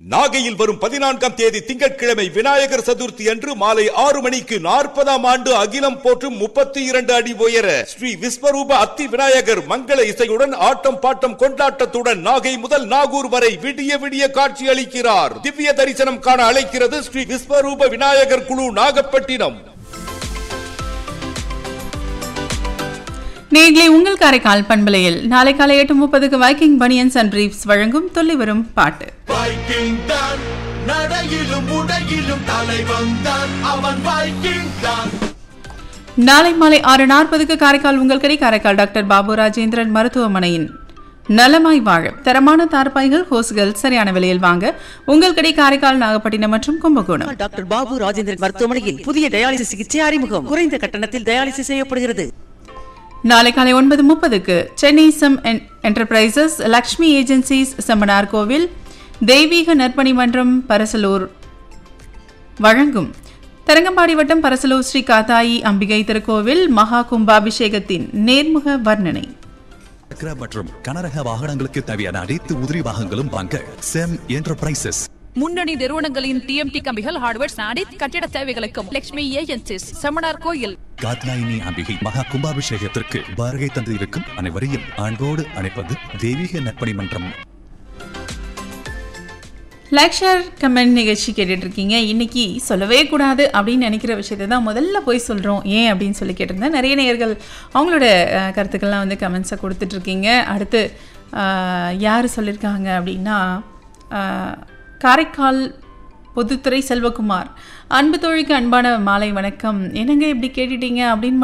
நாகையில் வரும் 14ஆம் தேதி திங்கட்கிழமை விநாயகர் சதுர்த்தி அன்று மாலை 6 மணிக்கு 40ஆம் ஆண்டு அகிலம் போற்றும் 32 அடி உயர ஸ்ரீ விஸ்வரூப அத்தி விநாயகர் மங்கள இசையுடன் ஆட்டம் பாட்டம் கொண்டாட்டத்துடன் நாகை முதல் நாகூர் வரை விடிய விடிய காட்சி அளிக்கிறார். திவ்ய தரிசனம் காண அழைக்கிறது ஸ்ரீ விஸ்வரூப விநாயகர் குழு, நாகப்பட்டினம். நேயர்களே, உங்கள் காரைக்கால் பண்பலையில் நாளை காலை 8:30க்கு வைக்கிங் பனியன்ஸ் அண்ட் பிரீஃப்ஸ் வழங்கும் துள்ளி வரும் பாட்டு. வைக்கிங் தான் நடையிலும் உடையிலும் தலைவன் தான், அவன் வைக்கிங் தான். நாளை மாலை 6:40க்கு காரைக்கால் உங்கள் கடை காரைக்கால் டாக்டர் பாபு ராஜேந்திரன் மருத்துவமனையின் நலமாய் வாழ தரமான தார்பாய்கள் ஹோஸ்கள் சரியான விலையில் வாங்க உங்கள் கடை காரைக்கால், நாகப்பட்டினம் மற்றும் கும்பகோணம். டாக்டர் பாபு ராஜேந்திரன் மருத்துவமனையில் புதிய டயாலிசிஸ் சிகிச்சை அறிமுகம். குறைந்த கட்டணத்தில் டயாலிசிஸ் செய்யப்படுகிறது. நாளை காலை 9:30க்கு Chennai some enterprises, Lakshmi agencies, செம்மனார் கோவில், தெய்வீக நற்பணி மன்றம் பரசலூர் வழங்கும் தரங்கம்பாடி வட்டம் பரசலூர் ஸ்ரீ காத்தாயி அம்பிகை திருக்கோவில் மகா கும்பாபிஷேகத்தின் நேர்முக வர்ணனை. மற்றும் கனரக வாகனங்களுக்கு தேவையான அனைத்து உதிரி பாகங்களும் வாங்க செம் என்டர்பிரைசஸ். முன்னணி நிறுவனங்களின் டிஎம்டி கம்பிகள், ஹார்ட்வேர், சானிட், கட்டிட தேவைகளுக்கும் லட்சுமி ஏஜென்சிஸ், செம்மனார் கோயில். காத்யாயினி அம்பிகை மகா கும்பாபிஷேகத்திற்கு வருகை தந்து இருக்கும் அனைவரையும் அன்போடு அழைப்பது தெய்வீக நற்பணி மன்றம். லைக், ஷேர், கமெண்ட் நிகழ்ச்சி கேட்டுட்டு இருக்கீங்க. இன்னைக்கு சொல்லவே கூடாது அப்படின்னு நினைக்கிற விஷயத்தை தான் முதல்ல போய் சொல்கிறோம். ஏன் அப்படின்னு சொல்லி கேட்டிருந்தேன். நிறைய நேயர்கள் அவங்களோட கருத்துக்கள்லாம் வந்து கமெண்ட்ஸை கொடுத்துட்ருக்கீங்க. அடுத்து யார் சொல்லியிருக்காங்க அப்படின்னா, காரைக்கால் பொதுத்துறை செல்வகுமார், அன்பு தோழிக்கு அன்பான மாலை வணக்கம். என்னங்க இப்படி கேட்டுட்டீங்க அப்படின்னு